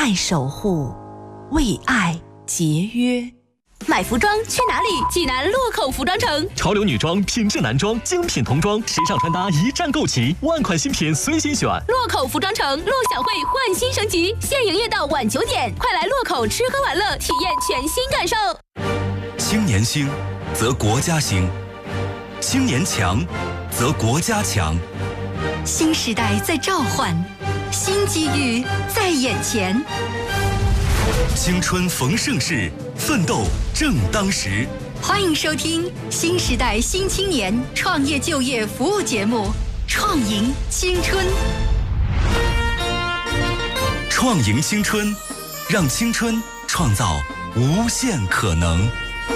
爱守护，为爱节约。 买服装去哪里？济南洛口服装城， 潮流女装、品质男装、精品童装、时尚穿搭一站购齐，万款新品随心选。 洛口服装城，陆小慧焕新升级，现营业到晚9点，快来洛口吃喝玩乐，体验全新感受。 青年兴，则国家兴；青年强，则国家强。 新时代在召唤，新机遇在眼前。 青春逢盛世，奋斗正当时。 欢迎收听新时代新青年创业就业服务节目《创迎青春》。 创迎青春，让青春创造无限可能。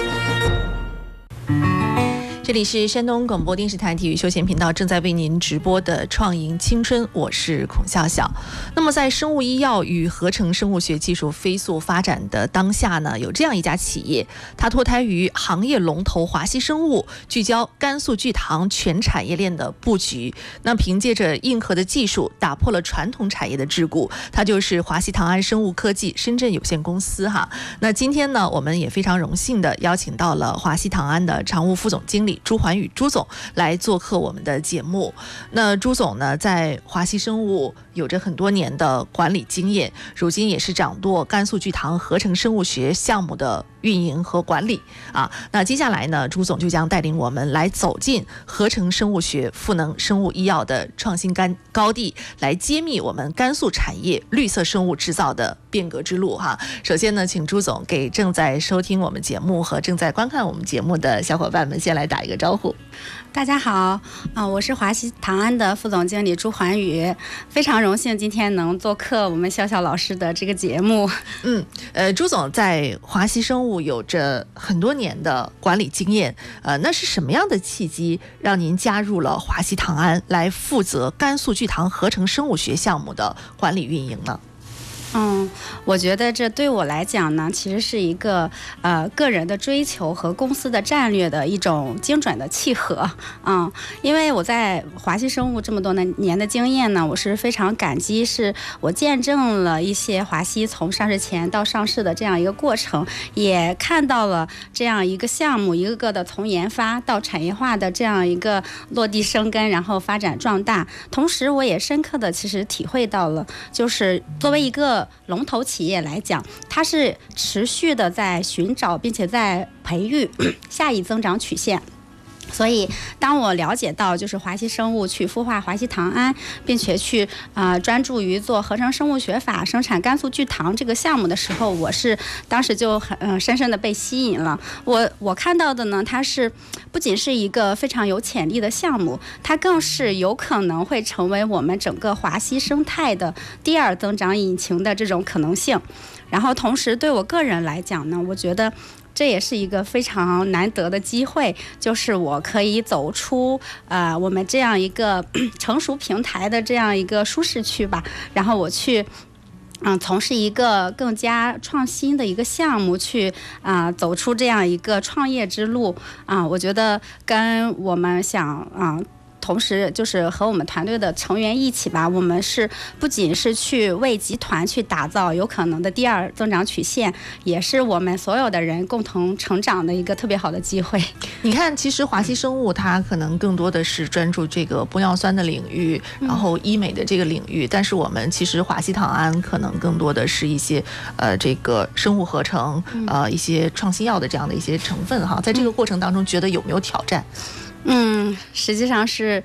这里是山东广播电视台体育休闲频道正在为您直播的创迎青春，我是孔笑笑。那么在生物医药与合成生物学技术飞速发展的当下呢，有这样一家企业，它脱胎于行业龙头华西生物，聚焦甘肃聚糖全产业链的布局。那凭借着硬核的技术，打破了传统产业的桎梏，它就是华西糖安生物科技深圳有限公司哈。那今天呢，我们也非常荣幸的邀请到了华西糖安的常务副总经理朱环宇朱总来做客我们的节目。那朱总呢，在华西生物有着很多年的管理经验，如今也是掌舵甘肃聚糖合成生物学项目的运营和管理啊。那接下来呢，朱总就将带领我们来走进合成生物学、赋能生物医药的创新高地，来揭秘我们甘肃产业绿色生物制造的变革之路哈。首先呢，请朱总给正在收听我们节目和正在观看我们节目的小伙伴们先来打一个招呼。 大家好，我是华西糖安的副总经理朱环宇，非常荣幸今天能做客我们笑笑老师的这个节目。 朱总在华西生物有着很多年的管理经验，那是什么样的契机让您加入了华西糖安，来负责甘肃聚糖合成生物学项目的管理运营呢？ 我觉得这对我来讲呢，其实是一个个人的追求和公司的战略的一种精准的契合因为我在华西生物这么多年的经验呢，我是非常感激，是我见证了一些华西从上市前到上市的这样一个过程，也看到了这样一个项目一个个的从研发到产业化的这样一个落地生根，然后发展壮大。同时我也深刻的其实体会到了，就是作为一个龙头企业来讲，它是持续的在寻找并且在培育下一增长曲线。所以当我了解到就是华西生物去孵化华西糖安，并且去专注于做合成生物学法生产甘肃聚糖这个项目的时候，我是当时就很深深的被吸引了。我看到的呢，它是不仅是一个非常有潜力的项目，它更是有可能会成为我们整个华西生态的第二增长引擎的这种可能性。然后同时对我个人来讲呢，我觉得这也是一个非常难得的机会，就是我可以走出我们这样一个成熟平台的这样一个舒适区吧，然后我去从事一个更加创新的一个项目，去走出这样一个创业之路我觉得跟我们想同时就是和我们团队的成员一起吧，我们是不仅是去为集团去打造有可能的第二增长曲线，也是我们所有的人共同成长的一个特别好的机会。 你看，其实华西生物它可能更多的是专注这个玻尿酸的领域，然后医美的这个领域，但是我们其实华西糖安可能更多的是一些这个生物合成一些创新药的这样的一些成分哈。在这个过程当中，觉得有没有挑战？ 实际上是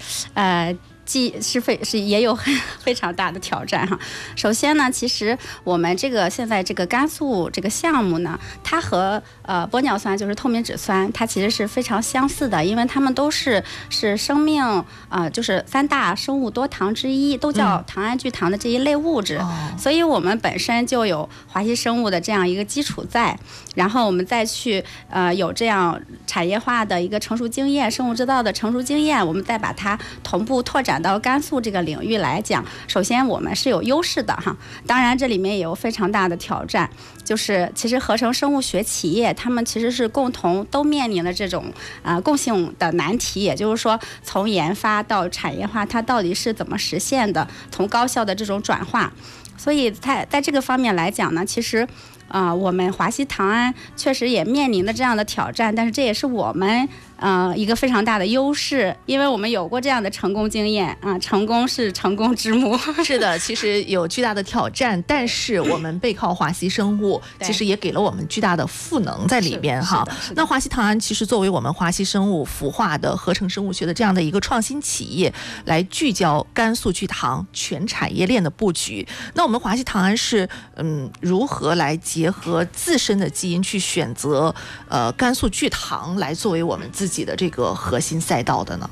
也有非常大的挑战哈。首先呢，其实我们现在这个甘肃这个项目呢，它和玻尿酸就是透明质酸，它其实是非常相似的，因为它们都是生命就是3大生物多糖之一，都叫糖胺聚糖的这一类物质，所以我们本身就有华西生物的这样一个基础在，然后我们再去有这样产业化的一个成熟经验，生物制造的成熟经验，我们再把它同步拓展展到甘肃这个领域来讲，首先我们是有优势的哈，当然这里面也有非常大的挑战，就是其实合成生物学企业他们其实是共同都面临了这种共性的难题，也就是说从研发到产业化它到底是怎么实现的，从高效的这种转化。所以在这个方面来讲呢，其实我们华西唐安确实也面临的这样的挑战，但是这也是我们一个非常大的优势，因为我们有过这样的成功经验啊，成功是成功之母。 是的，其实有巨大的挑战，但是我们背靠华西生物，其实也给了我们巨大的赋能在里边哈。那华西唐安其实作为我们华西生物孵化的合成生物学的这样的一个创新企业，来聚焦甘肃聚糖全产业链的布局。那我们华西唐安是如何来结合自身的基因去选择甘肃聚糖来作为我们自己的这个核心赛道的呢？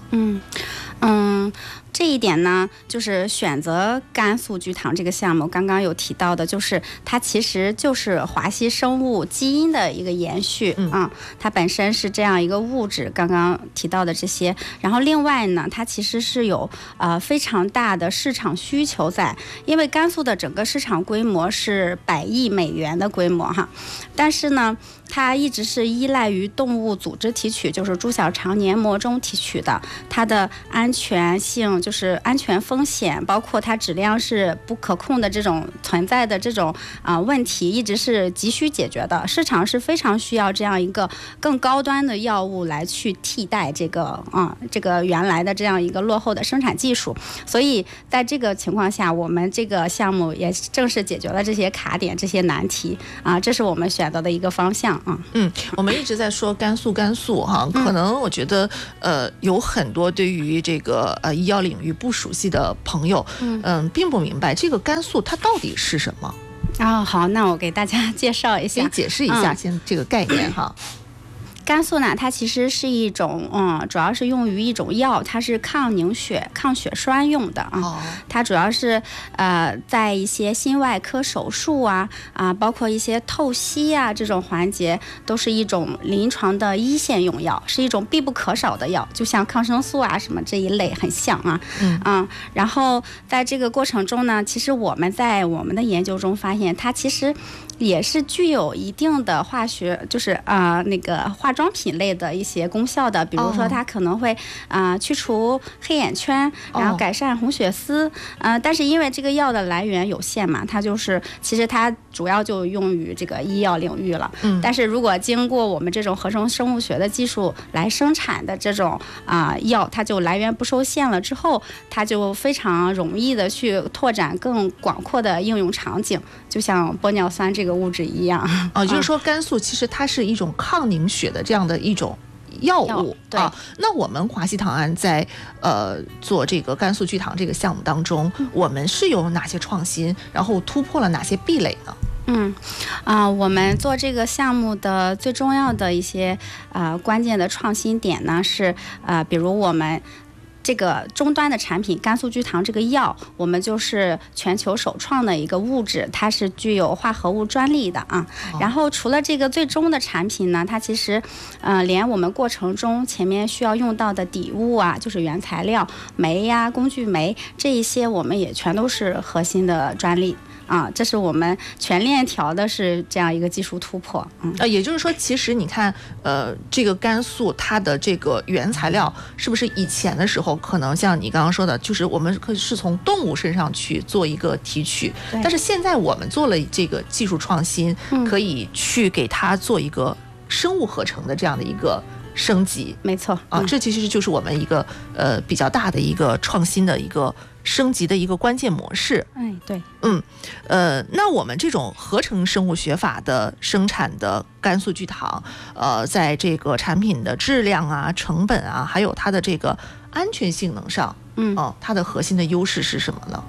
这一点呢，就是选择甘肃聚糖这个项目，刚刚有提到的，就是它其实就是华西生物基因的一个延续它本身是这样一个物质，刚刚提到的这些。然后另外呢，它其实是有非常大的市场需求在，因为甘肃的整个市场规模是100亿美元的规模哈，但是呢，它一直是依赖于动物组织提取，就是猪小肠黏膜中提取的，它的安全性就是安全风险，包括它质量是不可控的这种存在的这种问题，一直是急需解决的。市场是非常需要这样一个更高端的药物来去替代这个原来的这样一个落后的生产技术。所以在这个情况下，我们这个项目也正是解决了这些卡点、这些难题这是我们选择的一个方向我们一直在说甘肃哈，可能我觉得有很多对于这个医药领域不熟悉的朋友并不明白这个甘肃它到底是什么好，那我给大家介绍一下， 可以解释一下先这个概念哈。 甘肃呢，它其实是一种主要是用于一种药，它是抗凝血、抗血栓用的它主要是在一些心外科手术包括一些透析这种环节，都是一种临床的一线用药，是一种必不可少的药，就像抗生素什么这一类很像然后在这个过程中呢，其实我们在我们的研究中发现，它其实也是具有一定的化学，就是那个化妆品类的一些功效的，比如说它可能会去除黑眼圈，然后改善红血丝但是因为这个药的来源有限嘛，它就是其实它主要就用于这个医药领域了但是如果经过我们这种合成生物学的技术来生产的这种药，它就来源不受限了之后，它就非常容易的去拓展更广阔的应用场景，就像玻尿酸这个物质一样就是说甘肃其实它是一种抗凝血的这样的一种药物那我们华西唐安在做这个甘肃聚糖这个项目当中我们是有哪些创新，然后突破了哪些壁垒呢？ 我们做这个项目的最重要的一些关键的创新点呢是比如我们这个终端的产品甘肃聚糖这个药，我们就是全球首创的一个物质，它是具有化合物专利的然后除了这个最终的产品呢，它其实连我们过程中前面需要用到的底物就是原材料酶工序酶这一些，我们也全都是核心的专利这是我们全链条的是这样一个技术突破也就是说其实你看这个甘肃它的这个原材料是不是以前的时候可能像你刚刚说的，就是我们是从动物身上去做一个提取，但是现在我们做了这个技术创新可以去给它做一个生物合成的这样的一个升级。 没错这其实就是我们一个比较大的一个创新的一个升级的一个关键模式。 对那我们这种合成生物学法的生产的甘肃聚糖在这个产品的质量成本还有它的这个安全性能上它的核心的优势是什么呢？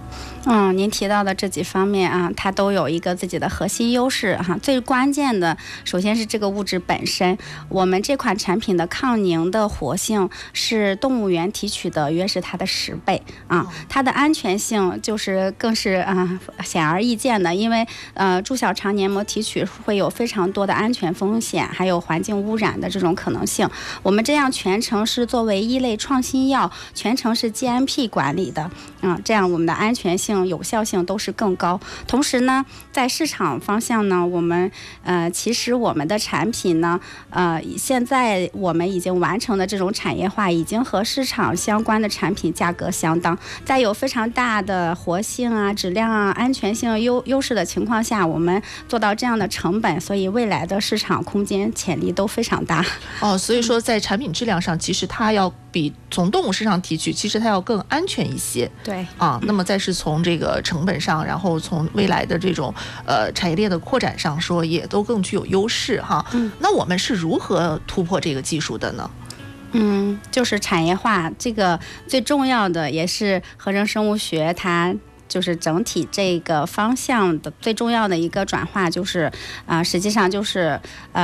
您提到的这几方面啊，它都有一个自己的核心优势哈。最关键的，首先是这个物质本身，我们这款产品的抗凝的活性是动物园提取的约是它的10倍啊，它的安全性就是更是显而易见的，因为注小肠黏膜提取会有非常多的安全风险，还有环境污染的这种可能性。我们这样全程是作为一类创新药，全程是 GMP 管理的这样我们的安全性、有效性都是更高。同时呢，在市场方向呢，我们其实我们的产品呢，现在我们已经完成的这种产业化，已经和市场相关的产品价格相当，在有非常大的活性啊、质量啊、安全性优势的情况下，我们做到这样的成本，所以未来的市场空间潜力都非常大。 所以说在产品质量上，其实它要比从动物身上提取，其实它要更安全一些。 对那么再是从这个成本上，然后从未来的这种产业链的扩展上说，也都更具有优势哈。那我们是如何突破这个技术的呢？ 就是产业化，这个最重要的也是合成生物学它就是整体这个方向的最重要的一个转化，就是实际上就是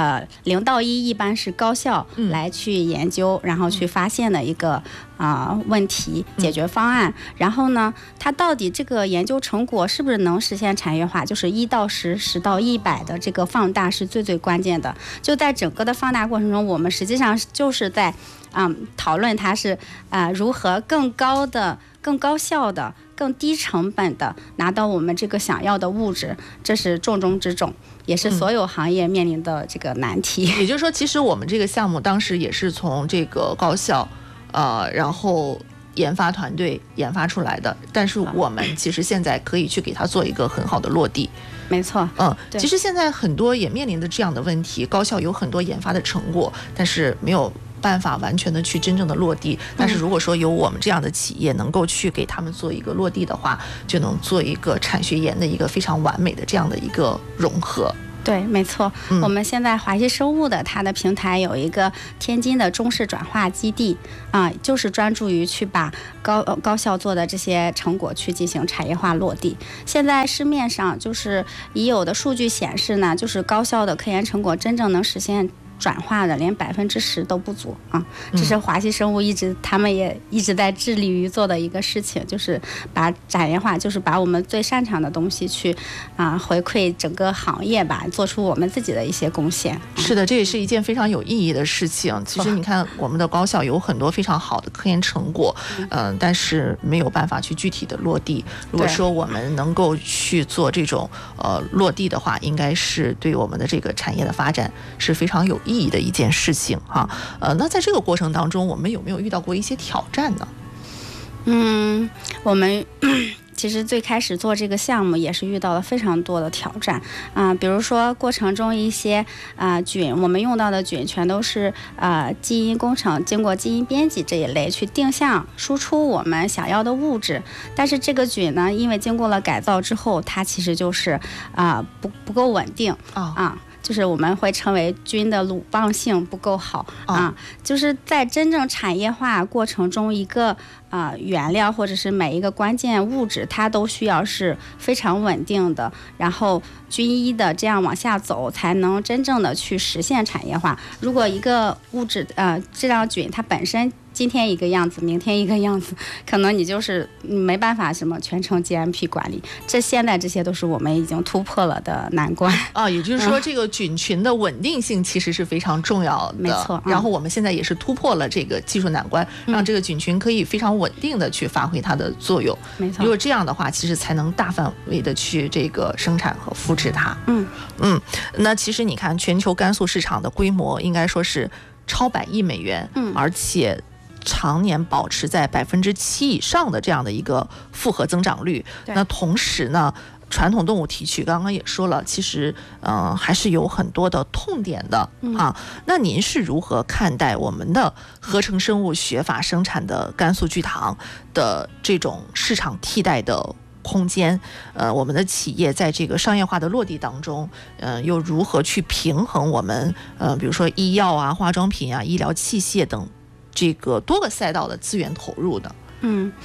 0到1一般是高校来去研究，然后去发现的一个问题解决方案。然后呢，它到底这个研究成果是不是能实现产业化，就是1到10、10到100的这个放大是最关键的。就在整个的放大过程中，我们实际上就是在讨论它是如何更高的、更高效的、更低成本的拿到我们这个想要的物质，这是重中之重，也是所有行业面临的这个难题。 也就是说，其实我们这个项目当时也是从这个高校然后研发团队研发出来的，但是我们其实现在可以去给它做一个很好的落地。 没错， 其实现在很多也面临的这样的问题，高校有很多研发的成果，但是没有办法完全的去真正的落地。但是如果说有我们这样的企业能够去给他们做一个落地的话，就能做一个产学研的一个非常完美的这样的一个融合。 对，没错，我们现在华西生物的它的平台有一个天津的中式转化基地就是专注于去把高校做的这些成果去进行产业化落地。现在市面上就是已有的数据显示呢，就是高校的科研成果真正能实现转化的连10%都不足这是华西生物他们也一直在致力于做的一个事情，就是把产业化，就是把我们最擅长的东西去回馈整个行业吧，做出我们自己的一些贡献。 是的，这也是一件非常有意义的事情。其实你看，我们的高校有很多非常好的科研成果，但是没有办法去具体的落地。如果说我们能够去做这种落地的话，应该是对我们的这个产业的发展是非常有意义的一件事情哈。那在这个过程当中，我们有没有遇到过一些挑战呢？ 我们其实最开始做这个项目也是遇到了非常多的挑战比如说过程中一些菌，我们用到的菌全都是基因工程经过基因编辑这一类去定向输出我们想要的物质，但是这个菌呢，因为经过了改造之后，它其实就是不够稳定就是我们会称为菌的鲁棒性不够好就是在真正产业化过程中，一个原料或者是每一个关键物质，它都需要是非常稳定的，然后均一的这样往下走，才能真正的去实现产业化。如果一个物质这样菌它本身今天一个样子，明天一个样子，可能你就是没办法什么全程 GMP 管理。现在这些都是我们已经突破了的难关也就是说这个菌群的稳定性其实是非常重要的。 没错然后我们现在也是突破了这个技术难关，让这个菌群可以非常稳定的去发挥它的作用。 没错， 如果这样的话，其实才能大范围的去这个生产和复制它。那其实你看，全球甘肃市场的规模应该说是超100亿美元，而且常年保持在7%以上的这样的一个复合增长率。那同时呢，传统动物提取刚刚也说了，其实还是有很多的痛点的那您是如何看待我们的合成生物学法生产的甘肃聚糖的这种市场替代的空间？我们的企业在这个商业化的落地当中，又如何去平衡我们比如说医药化妆品医疗器械等这个多个赛道的资源投入的？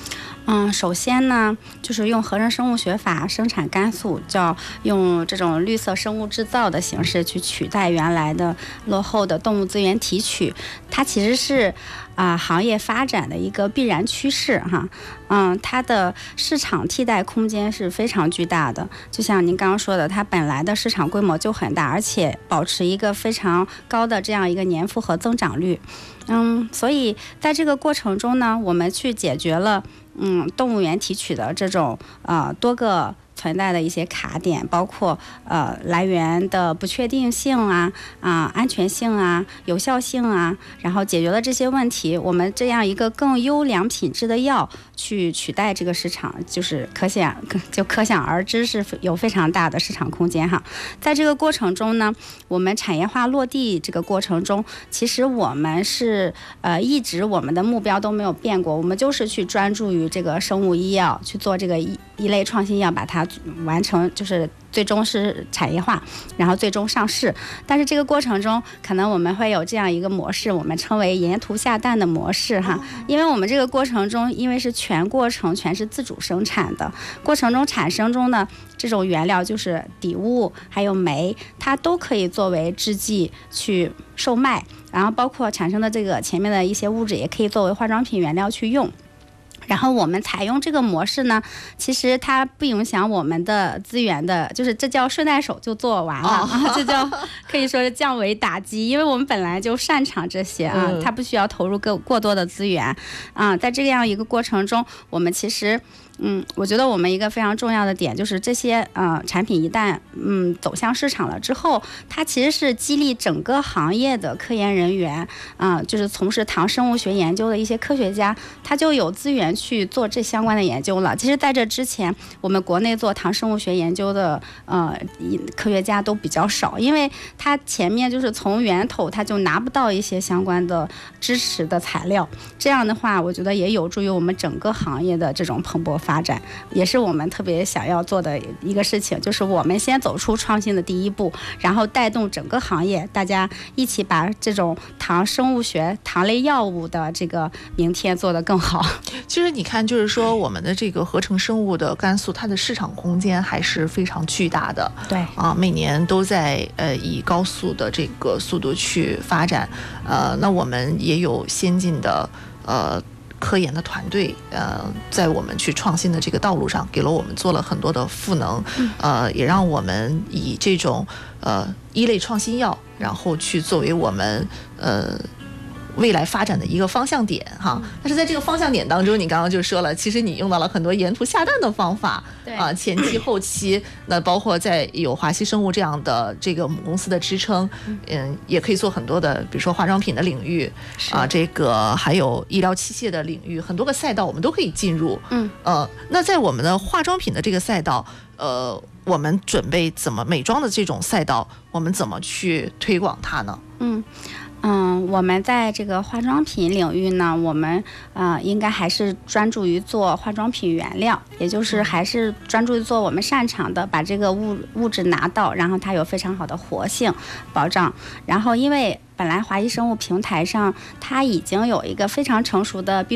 首先呢，就是用合成生物学法生产甘肃，叫用这种绿色生物制造的形式去取代原来的落后的动物资源提取，它其实是行业发展的一个必然趋势哈。它的市场替代空间是非常巨大的，就像您刚刚说的，它本来的市场规模就很大，而且保持一个非常高的这样一个年复合增长率。所以在这个过程中呢，我们去解决了动物园提取的这种多个存在的一些卡点，包括来源的不确定性安全性有效性然后解决了这些问题，我们这样一个更优良品质的药去取代这个市场，就是可想而知是有非常大的市场空间哈。在这个过程中呢，我们产业化落地这个过程中，其实我们是一直我们的目标都没有变过，我们就是去专注于这个生物医药，去做这个一类创新药，把它完成，就是最终是产业化，然后最终上市。但是这个过程中，可能我们会有这样一个模式，我们称为沿途下蛋的模式哈。因为我们这个过程中，因为是全过程全是自主生产的，过程中产生中的这种原料就是底物还有酶，它都可以作为制剂去售卖，然后包括产生的这个前面的一些物质也可以作为化妆品原料去用。然后我们采用这个模式呢，其实它不影响我们的资源的，就是这叫顺带手就做完了这叫可以说是降维打击，因为我们本来就擅长这些它不需要投入过多的资源在这样一个过程中，我们其实我觉得我们一个非常重要的点就是这些产品一旦走向市场了之后，它其实是激励整个行业的科研人员就是从事糖生物学研究的一些科学家，他就有资源去做这相关的研究了。其实在这之前，我们国内做糖生物学研究的科学家都比较少，因为他前面就是从源头他就拿不到一些相关的支持的材料，这样的话我觉得也有助于我们整个行业的这种蓬勃发展，也是我们特别想要做的一个事情，就是我们先走出创新的第一步，然后带动整个行业，大家一起把这种糖生物学糖类药物的这个明天做得更好。 其实你看，就是说我们的这个合成生物的甘肃，它的市场空间还是非常巨大的。 对每年都在以高速的这个速度去发展。那我们也有先进的科研的团队，在我们去创新的这个道路上，给了我们做了很多的赋能，也让我们以这种一类创新药，然后去作为我们未来发展的一个方向点哈。但是在这个方向点当中，你刚刚就说了，其实你用到了很多沿途下蛋的方法，前期后期，那包括在有华西生物这样的这个母公司的支撑，也可以做很多的，比如说化妆品的领域这个还有医疗器械的领域，很多个赛道我们都可以进入。那在我们的化妆品的这个赛道，我们准备怎么美妆的这种赛道，我们怎么去推广它呢？ 我们在这个化妆品领域呢，我们应该还是专注于做化妆品原料，也就是还是专注于做我们擅长的，把这个物质拿到，然后它有非常好的活性保障。然后因为本来华西生物平台上它已经有一个非常成熟的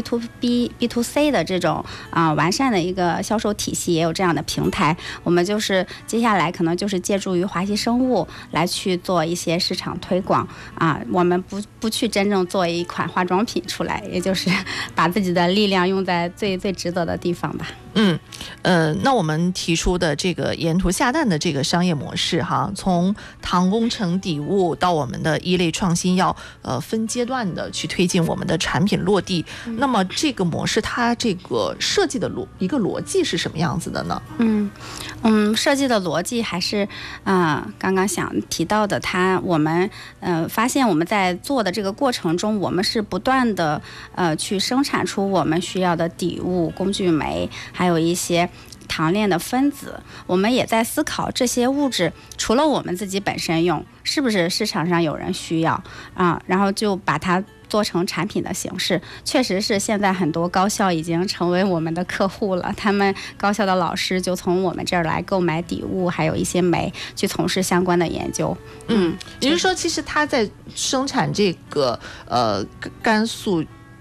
B2B、B2C 的这种完善的一个销售体系，也有这样的平台。我们就是接下来可能就是借助于华西生物来去做一些市场推广我们不去真正做一款化妆品出来，也就是把自己的力量用在最值得的地方吧。 那我们提出的这个沿途下蛋的这个商业模式哈，从糖工程底物到我们的一类创新药，分阶段的去推进我们的产品落地。那么这个模式它这个设计的一个逻辑是什么样子的呢？ 设计的逻辑还是刚刚想提到的，我们发现我们在做的这个过程中，我们是不断的去生产出我们需要的底物、工具酶，还有一些糖链的分子。我们也在思考这些物质除了我们自己本身用，是不是市场上有人需要然后就把它做成产品的形式。确实是现在很多高校已经成为我们的客户了，他们高校的老师就从我们这儿来购买底物，还有一些酶去从事相关的研究。也就是说其实他在生产这个甘肃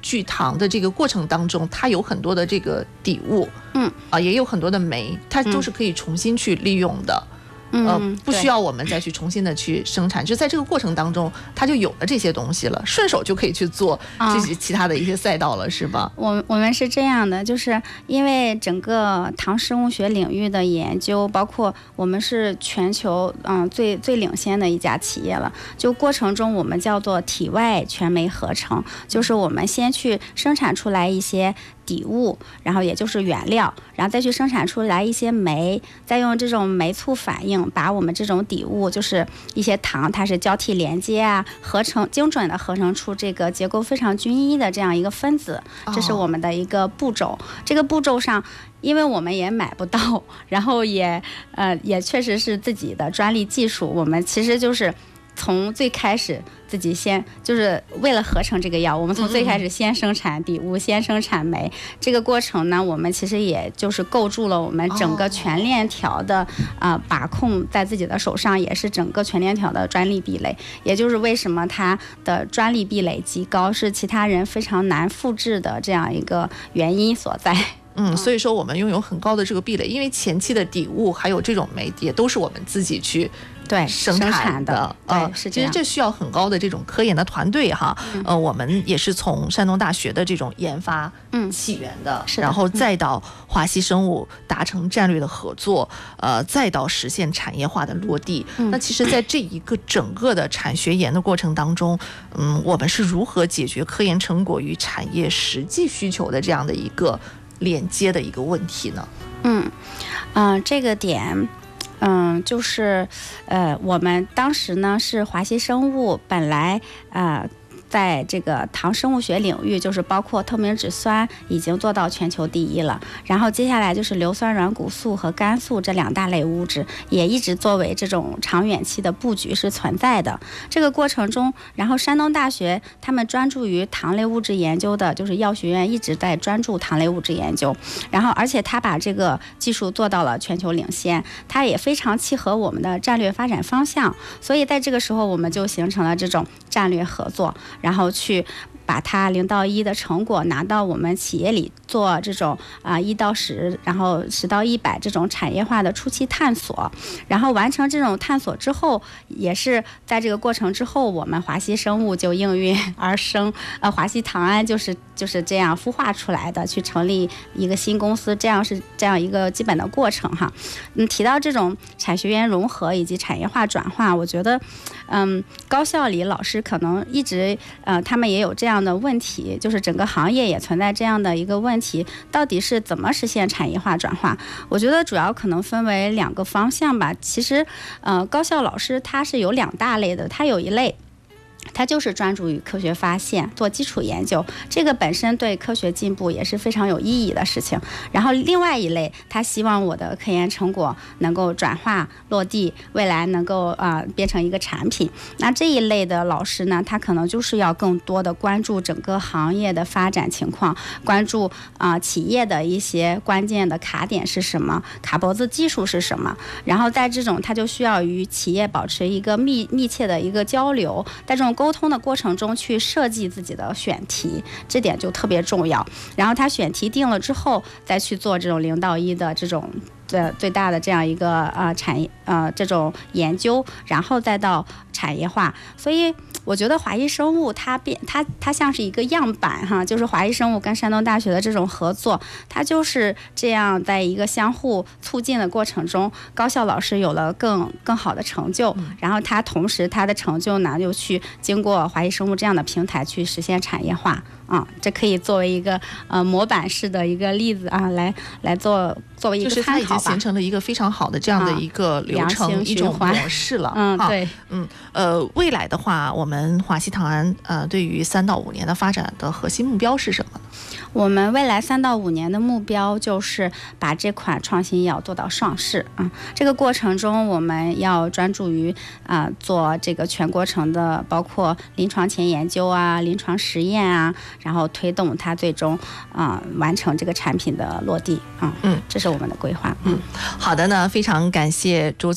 聚糖的这个过程当中，它有很多的这个底物，也有很多的酶，它都是可以重新去利用的。不需要我们再去重新的去生产，就在这个过程当中，它就有了这些东西了，顺手就可以去做这些其他的一些赛道了，是吧？ 我们是这样的，就是因为整个糖生物学领域的研究，包括我们是全球最领先的一家企业了。就过程中我们叫做体外全酶合成，就是我们先去生产出来一些底物，然后也就是原料，然后再去生产出来一些酶，再用这种酶促反应把我们这种底物，就是一些糖，它是交替连接啊，精准的合成出这个结构非常均一的这样一个分子，这是我们的一个步骤。这个步骤上，因为我们也买不到，然后也确实是自己的专利技术，我们其实就是从最开始自己先就是为了合成这个药，我们从最开始先生产底物，先生产酶。这个过程呢，我们其实也就是构筑了我们整个全链条的把控在自己的手上，也是整个全链条的专利壁垒。也就是为什么它的专利壁垒极高，是其他人非常难复制的这样一个原因所在。 所以说我们拥有很高的这个壁垒，因为前期的底物还有这种酶也都是我们自己去生产的， 是其实这需要很高的这种科研的团队哈。我们也是从山东大学的这种研发起源的，然后再到华西生物达成战略的合作，再到实现产业化的落地。那其实在这一个整个的产学研的过程当中，我们是如何解决科研成果与产业实际需求的这样的一个连接的一个问题呢？ 这个点就是我们当时呢是华西生物本来在这个糖生物学领域，就是包括透明质酸已经做到全球第一了，然后接下来就是硫酸软骨素和肝素这2大类物质也一直作为这种长远期的布局是存在的。这个过程中，然后山东大学他们专注于糖类物质研究的，就是药学院一直在专注糖类物质研究，然后而且他把这个技术做到了全球领先，它也非常契合我们的战略发展方向，所以在这个时候我们就形成了这种战略合作，然后去把它0到1的成果拿到我们企业里做这种1到10，然后10到100这种产业化的初期探索，然后完成这种探索之后，也是在这个过程之后，我们华西生物就应运而生，华西糖胺就是这样孵化出来的，去成立一个新公司，这样一个基本的过程哈。提到这种产学研融合以及产业化转化，我觉得高校里老师可能一直他们也有这样的问题，就是整个行业也存在这样的一个问题，到底是怎么实现产业化转化？我觉得主要可能分为2个方向吧。其实高校老师他是有2大类的，他有一类它就是专注于科学发现，做基础研究，这个本身对科学进步也是非常有意义的事情。然后另外一类，他希望我的科研成果能够转化落地，未来能够变成一个产品。那这一类的老师呢，他可能就是要更多的关注整个行业的发展情况，关注企业的一些关键的卡点是什么，卡脖子技术是什么。然后在这种他就需要与企业保持一个密切的一个交流，在这种沟通的过程中去设计自己的选题，这点就特别重要。然后他选题定了之后，再去做这种0到1的这种最大的这样一个产业这种研究，然后再到产业化。所以我觉得华西生物它像是一个样板哈，就是华西生物跟山东大学的这种合作，它就是这样在一个相互促进的过程中，高校老师有了更好的成就，然后他同时他的成就呢又去经过华西生物这样的平台去实现产业化。这可以作为一个模板式的一个例子来作为一个参考吧。就是它已经形成了一个非常好的这样的一个流程，一种模式了。 对， 未来的话，我们华西糖胺对于3到5年的发展的核心目标是什么呢？ 我们未来3到5年的目标就是把这款创新药做到上市这个过程中，我们要专注于做这个全过程的，包括临床前研究临床实验然后推动它最终完成这个产品的落地这是我们的规划。 好的呢，非常感谢朱总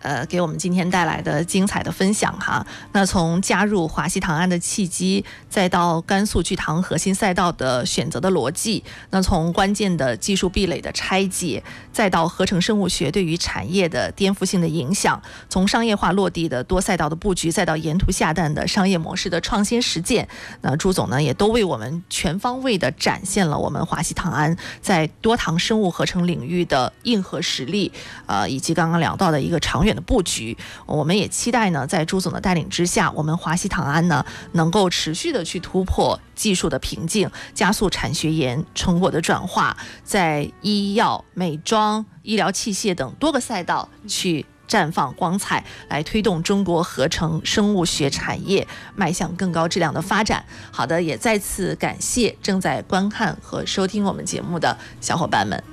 给我们今天带来的精彩的分享哈。那从加入华西唐安的契机，再到甘肃聚糖核心赛道的选择的逻辑，那从关键的技术壁垒的拆解，再到合成生物学对于产业的颠覆性的影响，从商业化落地的多赛道的布局，再到沿途下蛋的商业模式的创新实践，那朱总呢也都为我们全方位的展现了我们华西唐安在多糖生物合成领域的硬核实力，以及刚刚聊到的一个长远的布局。我们也期待呢，在朱总的带领之下，我们华西唐安呢能够持续的去突破技术的瓶颈，加速产学研成果的转化，在医药、美妆、医疗器械等多个赛道去绽放光彩，来推动中国合成生物学产业迈向更高质量的发展。好的，也再次感谢正在观看和收听我们节目的小伙伴们。